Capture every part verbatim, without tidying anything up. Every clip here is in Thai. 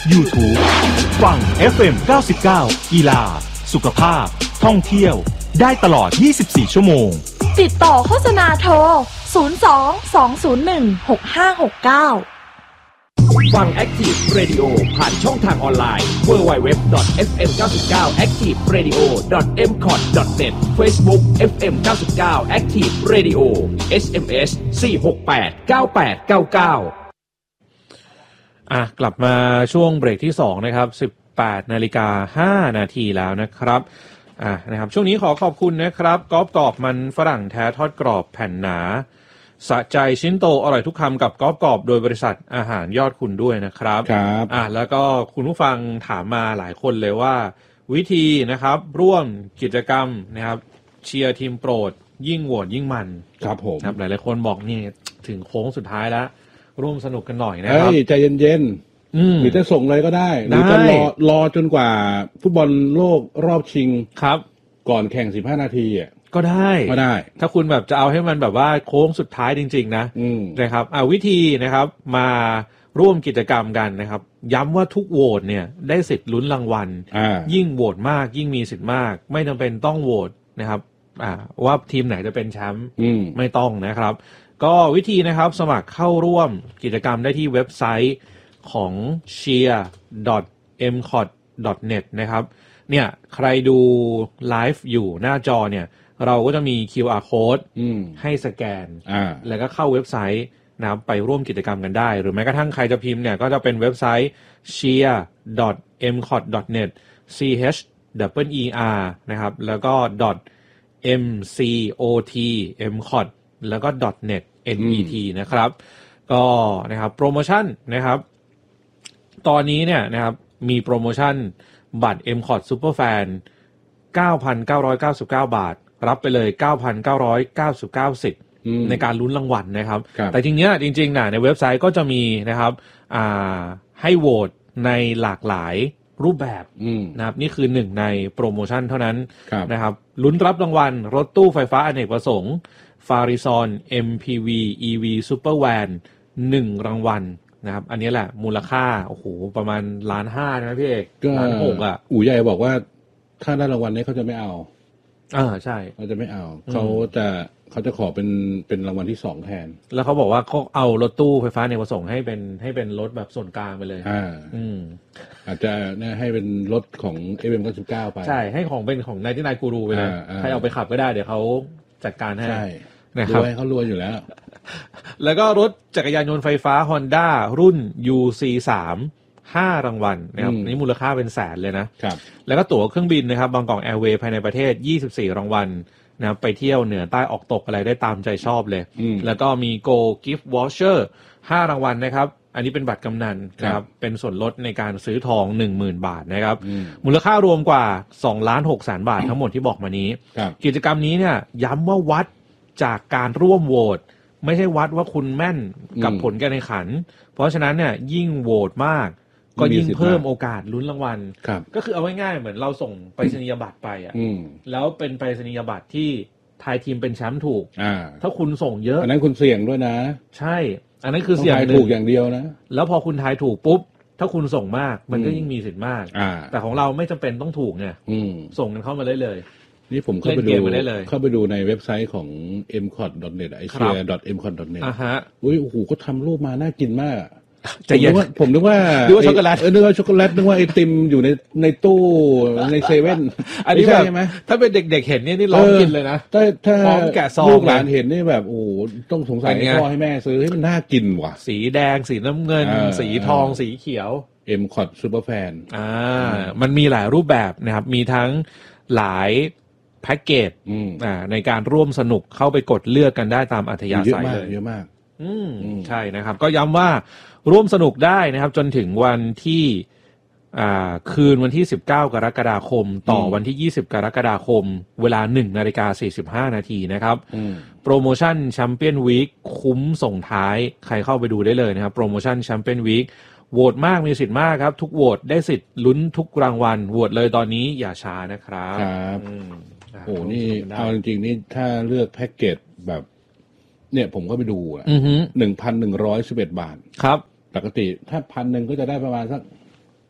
YouTube ฟัง เอฟ เอ็ม เก้าสิบเก้า กีฬาสุขภาพท่องเที่ยวได้ตลอดยี่สิบสี่ชั่วโมงติดต่อโฆษณาโทรศูนย์ สอง สอง ศูนย์ หนึ่ง หก ห้า หก เก้าฟัง Active Radio ผ่านช่องทางออนไลน์ ดับเบิลยู ดับเบิลยู ดับเบิลยู ดอท เอฟ เอ็ม เก้าสิบเก้า แอคทีฟเรดิโอ ดอท เอ็ม คอท ดอท เน็ต Facebook เอฟ เอ็ม เก้าสิบเก้า Active Radio เอส เอ็ม เอส สี่ หก แปด เก้า แปด เก้า เก้าอ่ะกลับมาช่วงเบรกที่สองนะครับ สิบแปดนาฬิกาห้านาทีแล้วนะครับอ่ะนะครับช่วงนี้ขอขอบคุณนะครับกรอบกรอบมันฝรั่งแท้ทอดกรอบแผ่นหนาสะใจชิ้นโตอร่อยทุกคำกับกรอบกรอบโดยบริษัทอาหารยอดคุณด้วยนะครับครับอ่ะแล้วก็คุณผู้ฟังถามมาหลายคนเลยว่าวิธีนะครับร่วมกิจกรรมนะครับเชียร์ทีมโปรดยิ่งโหวตยิ่งมันครับผมครับหลายๆคนบอกนี่ถึงโค้งสุดท้ายแล้วร่วมสนุกกันหน่อยนะครับเฮ้ยใจเย็นๆหรือจะส่งเลยก็ได้หรือจะรอรอจนกว่าฟุตบอลโลกรอบชิงครับก่อนแข่งสิบห้านาทีอ่ะก็ได้ก็ได้ถ้าคุณแบบจะเอาให้มันแบบว่าโค้งสุดท้ายจริงๆนะนะครับอ่าวิธีนะครับมาร่วมกิจกรรมกันนะครับย้ำว่าทุกโหวตเนี่ยได้สิทธิ์ลุ้นรางวัลยิ่งโหวตมากยิ่งมีสิทธิ์มากไม่จำเป็นต้องโหวตนะครับอ่าว่าทีมไหนจะเป็นแชมป์ไม่ต้องนะครับก็วิธีนะครับสมัครเข้าร่วมกิจกรรมได้ที่เว็บไซต์ของ เชียร์ ดอท เอ็ม คอท ดอท เน็ต นะครับเนี่ยใครดูไลฟ์อยู่หน้าจอเนี่ยเราก็จะมี คิว อาร์ Code ให้สแกนแล้วก็เข้าเว็บไซต์นะครับไปร่วมกิจกรรมกันได้หรือแม้กระทั่งใครจะพิมพ์เนี่ยก็จะเป็นเว็บไซต์ เชียร์ ดอท เอ็ม คอท ดอท เน็ต ซี เอช ดับเบิลยู อี อาร์ นะครับแล้วก็ .เอ็ม ซี โอ ที เอ็ม คอท แล้วก็ .net เอ็น อี ที นะครับก็นะครับโปรโมชั่นนะครับตอนนี้เนี่ยนะครับมีโปรโมชั่นบัตร เอ็ม คอท Superfan เก้าพันเก้าร้อยเก้าสิบเก้า บาทรับไปเลย เก้าพันเก้าร้อยเก้าสิบเก้า สิทธิ์ในการลุ้นรางวัลนะครับแต่จริงๆเนี่ยจริงๆนะในเว็บไซต์ก็จะมีนะครับอ่าให้โหวตในหลากหลายรูปแบบนะครับนี่คือหนึ่งในโปรโมชั่นเท่านั้นนะครับลุ้นรับรางวัลรถตู้ไฟฟ้าอเนกประสงค์Farizon เอ็ม พี วี อี วี Super Van หนึ่งรางวัลนะครับอันนี้แหละมูลค่าโอ้โหประมาณล้านห้านะพี่เอกล้านหกอ่ะอู๋ใหญ่บอกว่าถ้าได้รางวัลนี้เขาจะไม่เอาอ่าใช่เขาจะไม่เอาเขาจะเขาจะขอเป็นเป็นรางวัลที่สองแทนแล้วเขาบอกว่าเขาเอารถตู้ไฟฟ้าในประสงค์ให้เป็นให้เป็นรถแบบส่วนกลางไปเลยอ่าอืมอาจจะเนี่ยให้เป็นรถของ เอฟ เอ็ม เก้าสิบเก้าไปใช่ให้ของเป็นของไนน์ตี้ไนน์กูรูไปเลยใครเอาไปขับก็ได้เดี๋ยวเขาจัดการให้ใช่นะครับรวยเขารวยอยู่แล้วแล้วก็รถจักรยานยนต์ไฟฟ้า Honda รุ่น ยู ซี สาม ห้ารางวัลนะครับนี่มูลค่าเป็นแสนเลยนะครับแล้วก็ตั๋วเครื่องบินนะครับบางกอกแอร์เวย์ภายในประเทศยี่สิบสี่รางวัลนะไปเที่ยวเหนือใต้ออกตกอะไรได้ตามใจชอบเลยแล้วก็มี Go Gift Voucher ห้ารางวัลนะครับอันนี้เป็นบัตรกำนันนะครับเป็นส่วนลดในการซื้อทอง หนึ่งหมื่น บาทนะครับมูลค่ารวมกว่าสองล้านหกแสนบาททั้งหมดที่บอกมานี้กิจกรรมนี้เนี่ยย้ำว่าวัดจากการร่วมโหวตไม่ใช่วัดว่าคุณแม่นกับผลการแข่งขันเพราะฉะนั้นเนี่ยยิ่งโหวตมากก็ยิ่งเพิ่มโอกาสลุ้นรางวัลก็คือเอาง่ายๆเหมือนเราส่งไปรษณียบัตรไปอ่ะแล้วเป็นไปรษณียบัตรที่ทายทีมเป็นแชมป์ถูกถ้าคุณส่งเยอะอันนั้นคุณเสี่ยงด้วยนะใช่อันนั้นคือเสี่ยงถูกอย่างเดียวนะแล้วพอคุณทายถูกปุ๊บถ้าคุณส่งมากมันก็ยิ่งมีสิทธิ์มากแต่ของเราไม่จำเป็นต้องถูกไงส่งกันเข้ามาได้เลยนี่ผมเข้าไปดูเข้าไปดูในเว็บไซต์ของ เอ็ม คอท ดอท เน็ต ไอ เชียร์ ดอท เอ็ม คอท ดอท เน็ตอ่าฮะอุ้ยโอ้โหก็ทำรูปมาน่ากินมากจะเย็นผมนึกว่านึกว่าช็อกโกแลตเออนึกว่าช็อกโกแลตนึกว่าไอติมอยู่ในในตู้ในเซเว่นอันนี้แบบถ้าเป็นเด็กๆเห็นนี่นี่ร้องกินเลยนะถ้าถ้าแกะซองลูกหลานเห็นนี่แบบโอ้ต้องสงสัยให้พ่อให้แม่ซื้อให้มันน่ากินว่ะสีแดงสีน้ำเงินสีทองสีเขียวเอ็ม คอท Superfan อ่ามันมีหลายรูปแบบนะครับมีทั้งหลายแพ็กเกจอ่าในการร่วมสนุกเข้าไปกดเลือกกันได้ตามอัธยาศัยเลยเยอะมากอืมใช่นะครับก็ย้ำว่าร่วมสนุกได้นะครับจนถึงวันที่อ่าคืนวันที่สิบเก้ากรกฎาคมต่อวันที่ยี่สิบกรกฎาคมเวลา หนึ่งนาฬิกาสี่สิบห้านาทีนะครับโปรโมชั่นแชมเปี้ยนวีคคุ้มส่งท้ายใครเข้าไปดูได้เลยนะครับโปรโมชั่นแชมเปี้ยนวีคโหวตมากมีสิทธิ์มากครับทุกโหวตได้สิทธิ์ลุ้นทุกรางวัลโหวตเลยตอนนี้อย่าช้านะครับครับโอ้นี่เอาจริงๆนี่ถ้าเลือกแพ็กเกจแบบเนี่ยผมก็ไปดูอ่ะหนึ่งพันหนึ่งร้อยสิบเอ็ดบาทครับปกติถ้าพันหนึ่งก็จะได้ประมาณสัก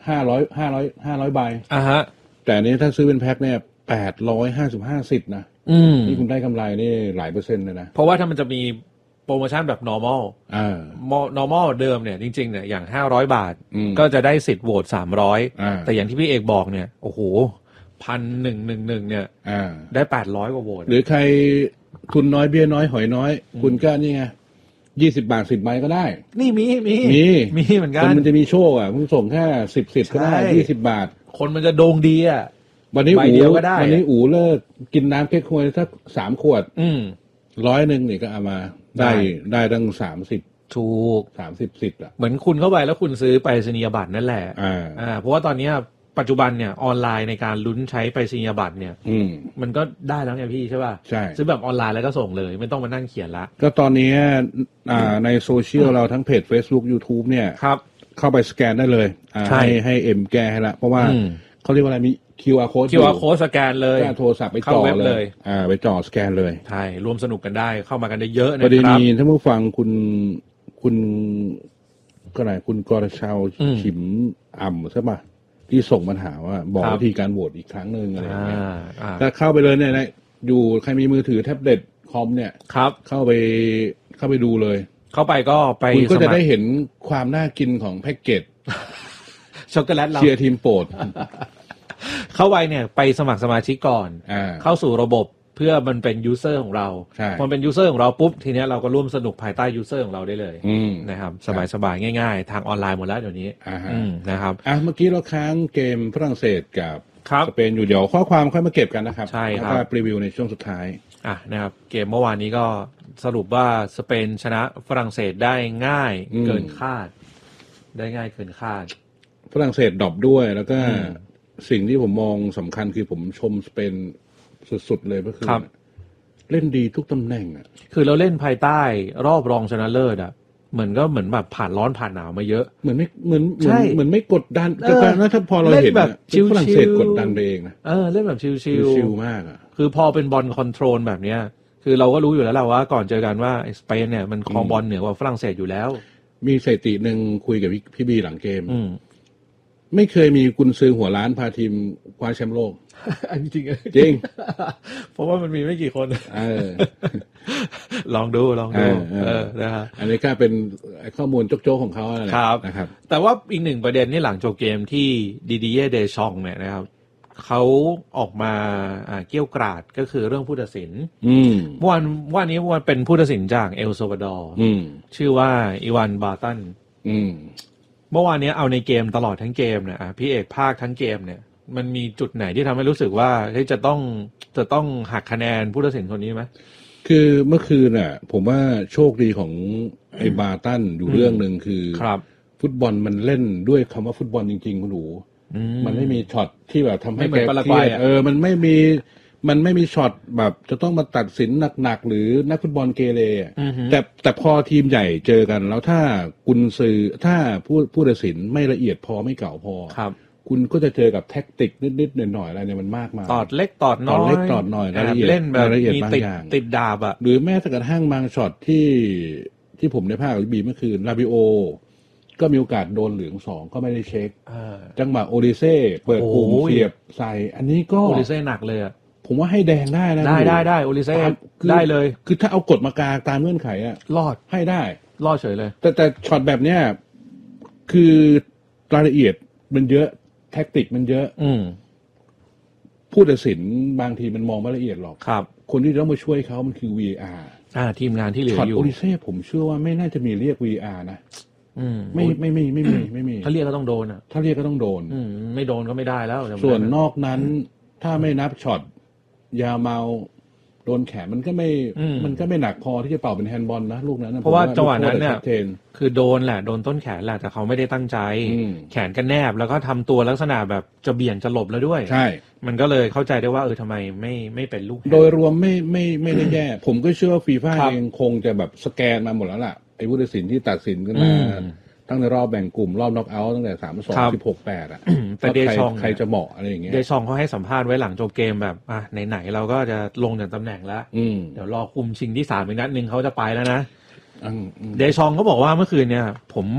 ห้าร้อยห้าร้อยห้าร้อยใบอ่าฮะแต่อันนี้ถ้าซื้อเป็นแพ็คเนี่ยแปดร้อยห้าสิบห้าสิทธิ์นะอืมนี่คุณได้กำไรนี่หลายเปอร์เซ็นต์เลยนะเพราะว่าถ้ามันจะมีโปรโมชั่นแบบ normal อ่า normal เดิมเนี่ยจริงๆเนี่ยอย่างห้าร้อยบาทก็จะได้สิทธิ์โหวตสามร้อยแต่อย่างที่พี่เอกบอกเนี่ยโอ้โหหนึ่งพันหนึ่งร้อยสิบเอ็ดเนี่ยได้แปดร้อยกว่าโหวตหรือใครทุนน้อยเบี้ยน้อยหอยน้อยคุณก็นี่ไงยี่สิบบาทสิบใบก็ได้นี่มีมีมีมีเหมือนกันคนมันจะมีโชคอ่ะมึงส่งแค่สิบสิบก็ได้ยี่สิบบาทคนมันจะโด่งดีอ่ะวันนี้อู๋วันนี้อู๋เลิกกินน้ำเก๊กฮวยสักสามขวดร้อยหนึ่งนี่ก็เอามาได้ได้ตั้งสามสิบถูกสามสิบสิบอ่ะเหมือนคุณเข้าไปแล้วคุณซื้อไปรษณียบัตรนั่นแหละอ่าอ่าเพราะว่าตอนนี้ปัจจุบันเนี่ยออนไลน์ในการลุ้นใช้ไปรษณียบัตรเนี่ยมันก็ได้แล้วไงพี่ใช่ป่ะใช่ซื้อแบบออนไลน์แล้วก็ส่งเลยไม่ต้องมานั่งเขียนละก็ตอนนี้อ่าในโซเชียลเราทั้งเพจ Facebook YouTube เนี่ยครับเข้าไปสแกนได้เลยอ่าให้ให้เอ็มแก้ให้ละเพราะว่าเขาเรียกว่าอะไรมี คิว อาร์ code คิว อาร์ code สแกนเลยโทรศัพท์ไปจ่อเลยอ่าไปจ่อสแกนเลยใช่ร่วมสนุกกันได้เข้ามากันได้เยอะนะครับประเด็นนี้ถ้าผู้ฟังคุณคุณก็ไหนคุณกรชาวฉิมอ่ำใช่ป่ะที่ส่งปัญหาว่าบอกวิธีการโหวตอีกครั้งนึงอะไรอย่างเงี้ยถ้าเข้าไปเลยเนี่ยนะอยู่ใครมีมือถือแท็บเล็ตคอมเนี่ยครับเข้าไปเข้าไปดูเลยเข้าไปก็ไปคุณก็จะได้เห็นความน่ากินของแพ็กเกจช็อกโกแลตเราเชียร์ทีมโปรดเข้าไปเนี่ยไปสมัครสมาชิกก่อนเข้าสู่ระบบเพื่อมันเป็นยูเซอร์ของเราพอเป็นยูเซอร์ของเราปุ๊บทีนี้เราก็ร่วมสนุกภายใต้ยูเซอร์ของเราได้เลยนะครับสบายๆง่ายๆทางออนไลน์หมดแล้วเดี๋ยวนี้นะครับอ่ะเมื่อกี้เราค้างเกมฝรั่งเศสกับสเปนอยู่เดี๋ยวข้อความค่อยมาเก็บกันนะครับใช่ครับแล้วก็รีวิวในช่วงสุดท้ายอ่ะนะครับเกมเมื่อวานนี้ก็สรุปว่าสเปนชนะฝรั่งเศสได้ง่ายเกินคาดได้ง่ายเกินคาดฝรั่งเศสดรอปด้วยแล้วก็สิ่งที่ผมมองสำคัญคือผมชมสเปนสุดๆเลยก็คือเล่นดีทุกตำแหน่งอ่ะคือเราเล่นภายใต้รอบรองชนะเลิศอ่ะเหมือนก็เหมือนแบบผ่านร้อนผ่านหนาวมาเยอะเหมือนไม่เหมือนเหมือนเหมือนไม่กดดันแต่การนั้นถ้าพอเราเห็นแบบฝรั่งเศสกดดันไปเองนะเออเล่นแบบชิลๆชิลมากอ่ะคือพอเป็นบอลคอนโทรลแบบเนี้ยคือเราก็รู้อยู่แล้วแหละว่าก่อนเจอกันว่าสเปนเนี่ยมันครองบอลเหนือกว่าฝรั่งเศสอยู่แล้วมีสถิตินึงคุยกับพี่บีหลังเกมไม่เคยมีกุนซือหัวล้านพาทีมคว้าแชมป์โลกจริงจริงเพราะว่ามันมีไม่กี่คนเออลองดูลองดูเออนะครับอันนี้ก็เป็นข้อมูลโจ๊กๆของเขาอะไรนะครับแต่ว่าอีกหนึ่งประเด็นนี่หลังจบเกมที่ดิดิเย่เดชองเนี่ยนะครับเขาออกมาเกี่ยวกราดก็คือเรื่องผู้ตัดสินเมื่อวานวันนี้วันเป็นผู้ตัดสินจากเอลซัลวาดอร์ชื่อว่าอีวานบาตันเมื่อวานนี้เอาในเกมตลอดทั้งเกมเนี่ยพี่เอกภาคทั้งเกมเนี่ยมันมีจุดไหนที่ทำให้รู้สึกว่าจะต้องจะต้องหักคะแนนผู้ตัดสินคนนี้ไหมคือเมื่อคืนน่ะผมว่าโชคดีของไอ้บาตันอยู่เรื่องหนึ่งคือฟุตบอลมันเล่นด้วยคำว่าฟุตบอลจริงๆคุณหนูมันไม่มีช็อตที่แบบทำให้แกเครียดเออมันไม่มีมันไม่มีช็อตแบบจะต้องมาตัดสินหนักๆหรือนักฟุตบอลเกเรแต่แต่พอทีมใหญ่เจอกันแล้วถ้ากุนซือถ้าผู้ผู้ตัดสินไม่ละเอียดพอไม่เก่าพอคุณก็จะเจอกับแท็กติกนิดๆหน่อยๆอะไรเนี่ยมันมากมายตอดเล็กตอดน้อยตอดเล็กตอดหน่อยรายละเอียดเล่นแบบมีติดติดดาบอ่ะหรือแม้แต่กระทั่งบางช็อตที่ที่ผมได้ภาคกับบีเมื่อคืนลาบิโอก็มีโอกาสโดนเหลืองสองก็ไม่ได้เช็คจังหวะโอดิเซ่เปิดปุ่มเสียบใส่อันนี้ก็โอดิเซ่หนักเลยอ่ะผมว่าให้แดงได้นะได้ได้ได้โอดิเซ่ได้เลยคือถ้าเอากฎมากาตามเงื่อนไขอ่ะรอดให้ได้รอดเฉยเลยแต่แต่ช็อตแบบเนี้ยคือรายละเอียดมันเยอะแท็กติกมันเยอะอืมผู้ตัดสินบางทีมันมองไม่ละเอียดหรอกครับคนที่ต้องมาช่วยเขามันคือ วี อาร์อ่าทีมงานที่เหลืออยู่ช็อตโอดิเซ่ผมเชื่อว่าไม่น่าจะมีเรียก วี อาร์ นะอืมไม่ไม่ไม่ไม่มีไม่มีถ้าเรียกก็ต้องโดนอ่ะถ้าเรียกก็ต้องโดนอืมไม่โดนก็ไม่ได้แล้วส่วนนอกนั้นถ้าไม่นับช็อตยาเมาโดนแขนมันก็ไม่มันก็ไม่หนักพอที่จะเป่าเป็นแฮนด์บอลนะลูกนั้นเพราะว่าจังหวะนั้นเนี่ยคือโดนแหละโดนต้นแขนแหละแต่เขาไม่ได้ตั้งใจแขนกันแนบแล้วก็ทำตัวลักษณะแบบจะเบี่ยงจะหลบแล้วด้วยใช่มันก็เลยเข้าใจได้ว่าเออทำไมไม่ไม่เป็นลูกโดยรวมไม่ไม่ไม่ได้แย่ผมก็เชื่อว่าฟีฟ่าเองคงจะแบบสแกนมาหมดแล้วล่ะไอ้ผู้ตัดสินที่ตัดสินกันมาตั้งในรอบแบ่งกลุ่มรอบน็อกเอาท์ตั้งแต่สามสองสิบหกแปดอ่ะแต่เดชองใครจะเหมาะอะไรอย่างเงี้ยเดชองเขาให้สัมภาษณ์ไว้หลังจบเกมแบบอ่ะไหนๆเราก็จะลงจากตำแหน่งแล้วเดี๋ยวรอคุมชิงที่สามอีกนัดนึงเขาจะไปแล้วนะเดชองเขาบอกว่าเมื่อคืนเนี่ยผม